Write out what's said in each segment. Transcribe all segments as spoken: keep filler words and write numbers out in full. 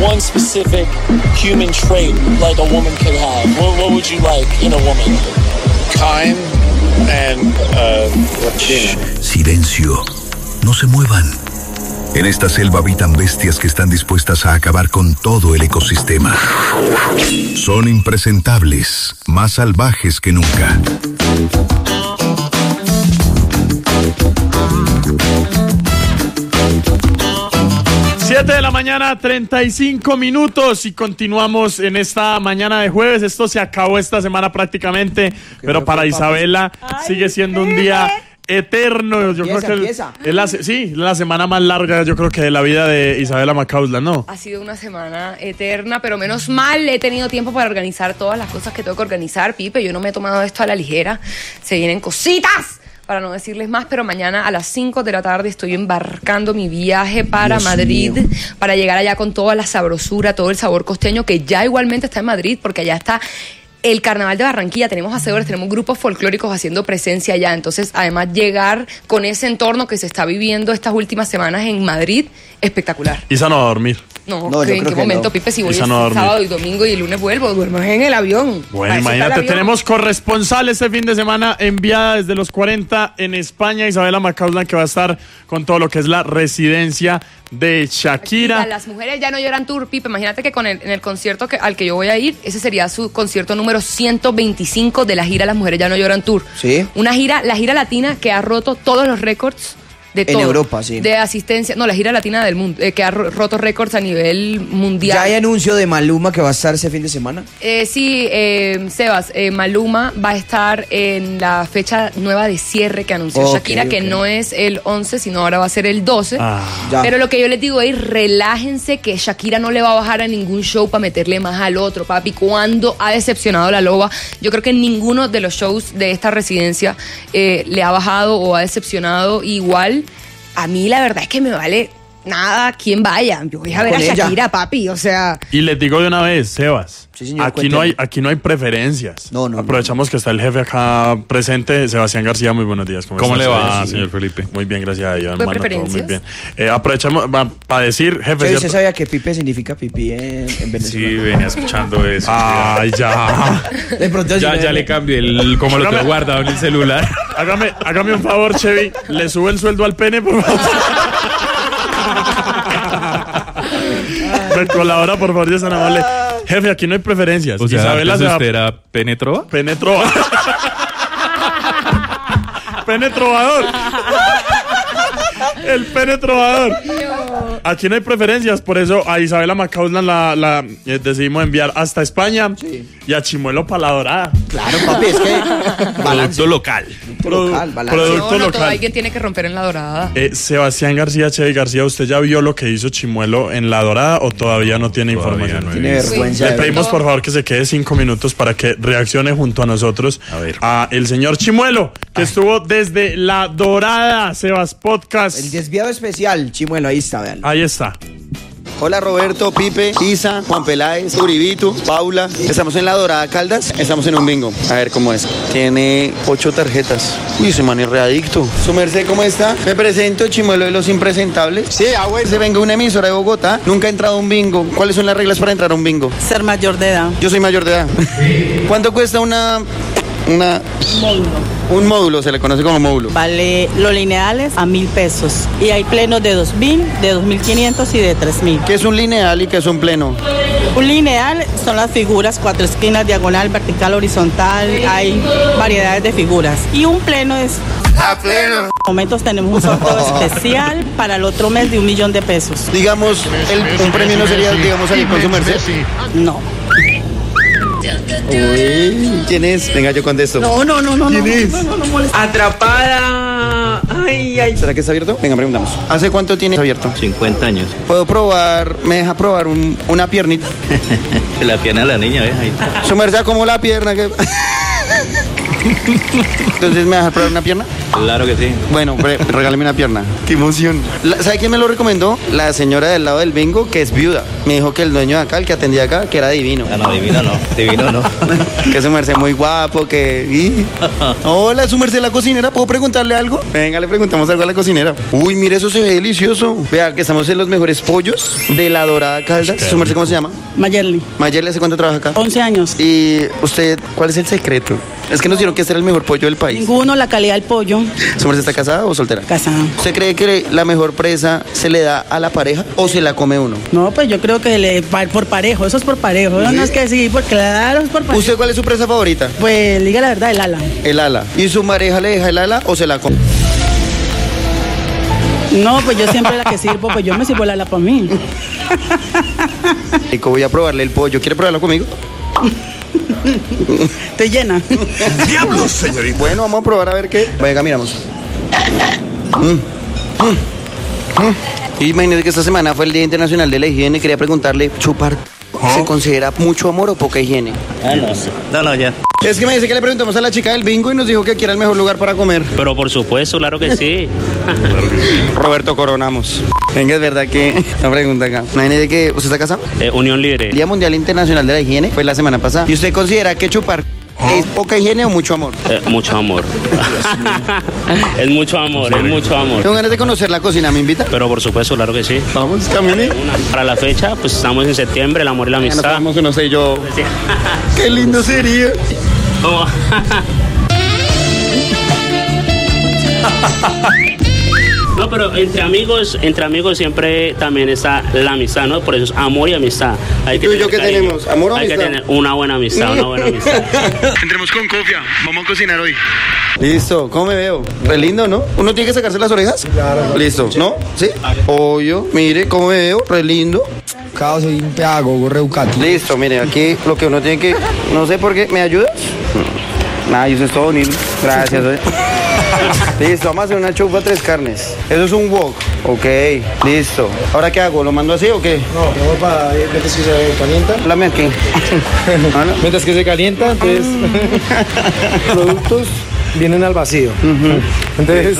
one specific human trait like a woman could have, what, what would you like in a woman? Kind and uh, Latina. Silencio. No se muevan. En esta selva habitan bestias que están dispuestas a acabar con todo el ecosistema. Son impresentables, más salvajes que nunca. siete de la mañana, treinta y cinco minutos y continuamos en esta mañana de jueves. Esto se acabó esta semana prácticamente, pero para Isabela sigue siendo un día eterno. Yo empieza, creo que empieza. es la, sí, la semana más larga, yo creo que de la vida de Isabela Macausland, ¿no? Ha sido una semana eterna, pero menos mal he tenido tiempo para organizar todas las cosas que tengo que organizar, Pipe. Yo no me he tomado esto a la ligera. Se vienen cositas, para no decirles más, pero mañana a las cinco de la tarde estoy embarcando mi viaje para Dios Madrid, mío. para llegar allá con toda la sabrosura, todo el sabor costeño, que ya igualmente está en Madrid, porque allá está el Carnaval de Barranquilla, tenemos hacedores, tenemos grupos folclóricos haciendo presencia allá. Entonces, además, llegar con ese entorno que se está viviendo estas últimas semanas en Madrid, espectacular. Isa no va a dormir. No, No, yo ¿en creo qué que momento, no. Pipe? Si voy Isa el no va a dormir. sábado y domingo y el lunes vuelvo, duermo en el avión. Bueno, Para eso está el imagínate, avión. tenemos corresponsal este fin de semana enviada desde los cuarenta en España, Isabela Macausland, que va a estar con todo lo que es la residencia de Shakira. Las mujeres ya no lloran tour, Pipe. Imagínate que con el, en el concierto que, al que yo voy a ir, ese sería su concierto número ciento veinticinco de la gira Las Mujeres Ya No Lloran Tour. Sí. Una gira, la gira latina que ha roto todos los récords de En todo. Europa, sí. De asistencia, no, la gira latina del mundo, eh, que ha ro- roto récords a nivel mundial. Ya hay anuncio de Maluma que va a estar ese fin de semana. Eh, sí, eh, Sebas, eh, Maluma va a estar en la fecha nueva de cierre que anunció Ok, Shakira, que ok. no es el once, sino ahora va a ser el doce. Ah. Ya. Pero lo que yo les digo es, relájense, que Shakira no le va a bajar a ningún show para meterle más al otro, papi. ¿Cuándo ha decepcionado la loba? Yo creo que ninguno de los shows de esta residencia eh, le ha bajado o ha decepcionado igual. A mí la verdad es que me vale nada quién vaya. Yo voy a ver Con a ella. Shakira, papi, o sea... Y les digo de una vez, Sebas, Sí, señor, aquí, no hay, cuénteme. aquí no hay preferencias. No, no, Aprovechamos que está el jefe acá presente, Sebastián García, muy buenos días. ¿Cómo le estás? va, Sí, señor Felipe? Muy bien, gracias a Dios, ¿Fue hermano, todo preferencias? muy bien. Eh, aprovechamos para decir, jefe, ¿Usted ¿cierto? sabía que pipe significa pipí en, en Sí, Venezuela? venía escuchando eso. Ay, ya. De pronto ya, sí, ya le cambié el como lo tengo guardado en el celular. Hágame, hágame un favor, Chevy, le sube el sueldo al pene, por favor. Me colabora, por favor, ya es tan amable. Jefe, aquí no hay preferencias. O sea, Isabela se antes va... usted era penetró. Pene trova- Pene trovador. El pene trovador. Aquí no hay preferencias, por eso a Isabela Macausland la, la eh, decidimos enviar hasta España y a Chimuelo para la Dorada. Claro, papi, es que balance. Producto local. Produ- local, balance. producto No, no, todo local. alguien tiene que romper en la dorada. Eh, Sebastián García, Chevy García, ¿usted ya vio lo que hizo Chimuelo en La Dorada o todavía no tiene Todavía información? no he Tiene visto. vergüenza. Le de pedimos verdad. por favor que se quede cinco minutos para que reaccione junto a nosotros A ver. a el señor Chimuelo, que estuvo desde La Dorada, Sebas Podcast. El desviado especial, Chimuelo, ahí está, vean. Ahí está. Hola Roberto, Pipe, Isa, Juan Peláez, Uribito, Paula. Estamos en La Dorada Caldas, estamos en un bingo. A ver cómo es. Tiene ocho tarjetas. Uy, ese man es readicto. Su merced, ¿cómo está? Me presento, Chimuelo de los Impresentables. Sí, ah, güey. Se venga una emisora de Bogotá. Nunca he entrado a un bingo. ¿Cuáles son las reglas para entrar a un bingo? Ser mayor de edad. Yo soy mayor de edad. ¿Cuánto cuesta una... una... Un módulo, se le conoce como módulo. Vale los lineales a mil pesos. Y hay plenos de dos mil, de dos mil quinientos y de tres mil. ¿Qué es un lineal y qué es un pleno? Un lineal son las figuras, cuatro esquinas, diagonal, vertical, horizontal. Hay variedades de figuras. Y un pleno es... A pleno. En momentos tenemos un sorteo especial para el otro mes de un millón de pesos. Digamos, el, un premio no sería, digamos, salir con su merced. No. Uy, ¿quién es? Venga, yo contesto. No, no, no, no. ¿Quién no, es? No, no, no, molesta. Atrapada. Ay, ay. ¿Será que está abierto? Venga, preguntamos. ¿Hace cuánto tiene abierto? cincuenta años. ¿Puedo probar, me deja probar un- una piernita? La pierna de la niña, ¿ves? Ahí está. Su merced, como la pierna que... Entonces, ¿me vas a probar una pierna? Claro que sí. Bueno, pre- regálame una pierna. ¡Qué emoción! La- ¿Sabe quién me lo recomendó? La señora del lado del bingo, que es viuda. Me dijo que el dueño de acá, el que atendía acá, que era divino. Ah, no, divino no, divino no. Que su merced muy guapo, que... y- Hola, su merced la cocinera, ¿puedo preguntarle algo? Venga, le preguntamos algo a la cocinera. Uy, mire, eso se ve delicioso. Vea, que estamos en los mejores pollos de La Dorada Caldas. ¿Su merced cómo se llama? Mayerly, Mayerly, ¿hace cuánto trabaja acá? once años. ¿Y usted, cuál es el secreto? Es que nos dijeron que este era el mejor pollo del país. Ninguno, la calidad del pollo. ¿Su merced está casada o soltera? Casada. ¿Usted cree que la mejor presa se le da a la pareja o se la come uno? No, pues yo creo que le, pa- por parejo, eso es por parejo. ¿Sí? No es que sí, pues claro, es por parejo. ¿Usted cuál es su presa favorita? Pues diga la verdad, el ala. El ala. ¿Y su pareja le deja el ala o se la come? No, pues yo siempre la que sirvo, pues yo me sirvo el ala para mí. Rico, voy a probarle el pollo. ¿Quiere probarlo conmigo? Te llena. ¡Diablos, señorita! Bueno, vamos a probar a ver qué. Venga, miramos. Mm, mm, mm. Imagínate que esta semana fue el Día Internacional de la Higiene. Quería preguntarle, ¿chupar se considera mucho amor o poca higiene? Ah, no sé. No, no, ya. Es que me dice que le preguntamos a la chica del bingo y nos dijo que aquí era el mejor lugar para comer. Pero por supuesto, claro que sí. Roberto Coronamos. Venga, es verdad que... Una pregunta acá. Imagínate que... ¿Usted está casado? Eh, Unión Libre. El Día Mundial Internacional de la Higiene fue la semana pasada. ¿Y usted considera que chupar es poca higiene o mucho amor? Eh, mucho amor. Es mucho amor, es mucho amor. Tengo ganas de conocer la cocina, ¿me invita? Pero por supuesto, claro que sí. Vamos, camine. Una- Para la fecha, pues estamos en septiembre, el amor y la Ya nos amistad. vamos, no sé yo. Sí. Qué lindo sería. ¿Cómo? No, pero entre amigos, entre amigos siempre también está la amistad, ¿no? Por eso es amor y amistad. Hay ¿Y tú y yo tener qué cariño. tenemos? ¿Amor o Hay que amistad? tener una buena amistad, una buena amistad. Entremos con copia. Vamos a cocinar hoy. Listo. ¿Cómo me veo? Re lindo, ¿no? ¿Uno tiene que sacarse las orejas? Claro. Listo. ¿No? ¿Sí? Obvio. Mire cómo me veo. Re lindo. Soy un pedagogo reucativo. Listo. Mire, aquí lo que uno tiene que... No sé por qué. ¿Me ayudas? Nada, eso es todo, Nilo. Gracias. oye. Listo, vamos a hacer una chupa tres carnes. Eso es un wok. Ok, listo. ¿Ahora qué hago? ¿Lo mando así o qué? No, vamos para mientras que se calienta. Háblame aquí. Ah, no. Mientras que se calienta, entonces los productos vienen al vacío. Entonces,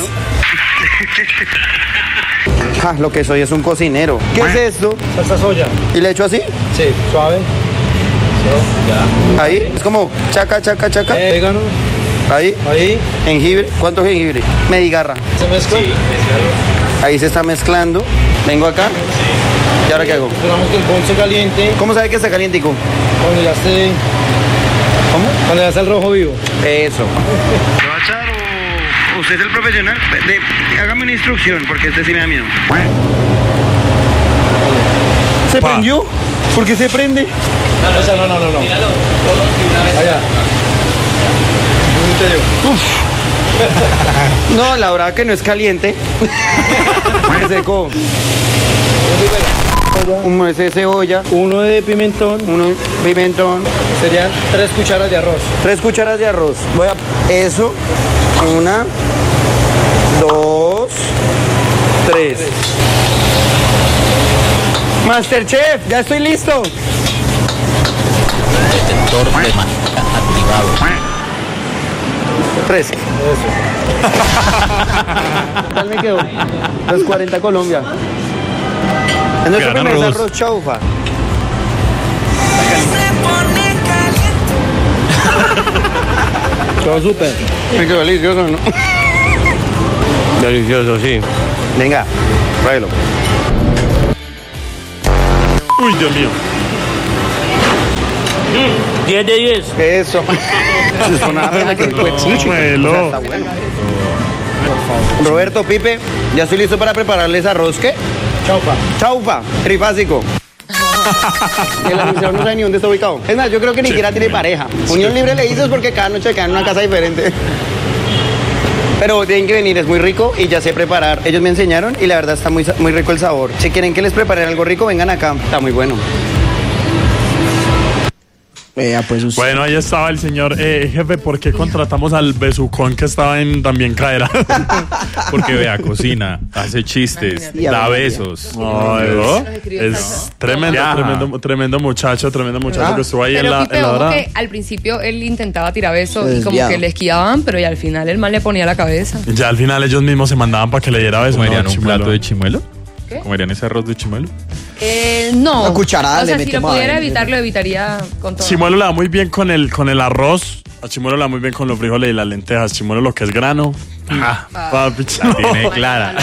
Ah, lo que soy es un cocinero. ¿Qué es esto? salsa soya. ¿Y le echo así? Sí, suave. Ahí. Es como chaca, chaca, chaca. Orégano. Ahí. Ahí Jengibre. ¿Cuánto jengibre? Medigarra. se mezcla. Ahí se está mezclando. Vengo acá. ¿Y ahora qué hago? Esperamos que el bol se caliente. ¿Cómo sabe que está calientico? Cuando ya esté. ¿Cómo? Cuando ya está el rojo vivo. Eso. ¿Lo va a echar o usted es el profesional? De- hágame una instrucción porque este sí me da miedo. ¿Se prendió? ¿Por qué se prende? No, esa no, no, no, no. Allá. No, la verdad que no es caliente. Se secó. Un ese de cebolla, Uno de pimentón. uno de pimentón, Serían tres cucharas de arroz. tres cucharas de arroz. Voy a eso, una, dos, tres. Masterchef, ya estoy listo. Detector de manteca activado. Tres. ¿Qué tal me quedó? Los cuarenta Colombia. Es nuestro Gran primer arroz. arroz chaufa. Todo súper. Me quedó delicioso, ¿no? Delicioso, sí. Venga, tráelo. Uy, Dios mío. diez de diez. Eso. Es una pena que fue chichi. Muelo. O sea, está bueno. Roberto, Pipe, ya estoy listo para prepararles arroz, ¿qué? Chaufa. Chaufa, trifásico. El anunciador no sabe ni dónde está ubicado. Es más, yo creo que ni siquiera tiene pareja. Unión Libre le dices porque cada noche quedan en una casa diferente. Pero tienen que venir, es muy rico y ya sé preparar. Ellos me enseñaron y la verdad está muy, sa- muy rico el sabor. Si quieren que les prepare algo rico, vengan acá. Está muy bueno. Vea, pues usted. Bueno, ahí estaba el señor eh, jefe. ¿Por qué contratamos al besucón que estaba en También Caerá? Porque vea, cocina, hace chistes, Y da habla. besos. No, ¿no? Es tremendo, Ya. tremendo, tremendo muchacho, tremendo muchacho Ah. que estuvo ahí Pero en la, Pipe, en la ojo hora. que al principio él intentaba tirar besos y como Desviado. que le esquivaban, pero y al final el mal le ponía la cabeza. Ya al final ellos mismos se mandaban para que le diera besos. ¿Comerían ¿no? un Chimuelo. plato de chimuelo? ¿Qué? ¿Comerían ese arroz de chimuelo? Eh, no. Una cucharada O sea, le si lo metemos pudiera adentro. evitar, lo evitaría con todo. Chimuelo le da muy bien con el, con el arroz. A Chimuelo le da muy bien con los frijoles y las lentejas. Chimuelo lo que es grano. Ah, Papi, la tiene clara.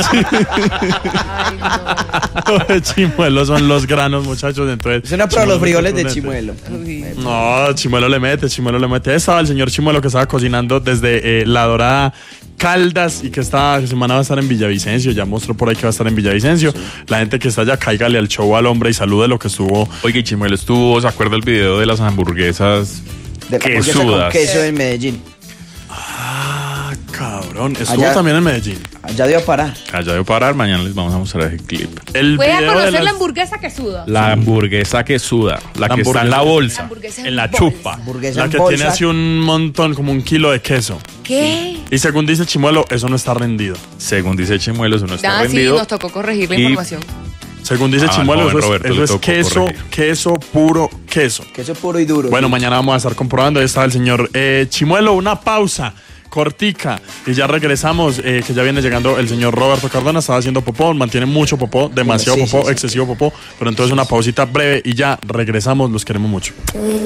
Ay, no. los de Chimuelo son los granos, muchachos. Entonces, Es una prueba de los frijoles de contundente. Chimuelo. Uy. No, Chimuelo le mete, Chimuelo le mete. Ahí estaba el señor Chimuelo que estaba cocinando desde eh, La Dorada Caldas y que esta semana va a estar en Villavicencio. Ya mostró por ahí que va a estar en Villavicencio. La gente que está allá, cáigale al show al hombre y salude lo que estuvo. Oye, Chimuelo estuvo, ¿se acuerda el video de las hamburguesas De la hamburguesa con quesudas? queso en Medellín. Ah, cabrón. Estuvo Allá- también en Medellín. Allá dio a parar. Allá de parar, mañana les vamos a mostrar el clip. El Voy a video de conocer las- la hamburguesa que suda. La hamburguesa que suda, la, La que está en la hamburguesa. bolsa, La hamburguesa en en la bolsa. chupa. Hamburguesa La en que bolsa. tiene así un montón, como un kilo de queso. ¿Qué? Y según dice Chimuelo, eso no está rendido. Según dice Chimuelo, eso no está Ah, sí, rendido. nos tocó corregir la Y- información. Según dice Ah, Chimuelo, joven eso es, Roberto, eso le es tocó queso, corregir. queso, puro queso. Queso puro y duro. Bueno, sí. mañana vamos a estar comprobando. Ahí está el señor eh, Chimuelo. Una pausa cortica y ya regresamos, eh, que ya viene llegando el señor Roberto Cardona. Estaba haciendo popó, mantiene mucho popó, demasiado Sí, popó, sí, sí. excesivo popó. Pero entonces una pausita breve y ya regresamos. Los queremos mucho.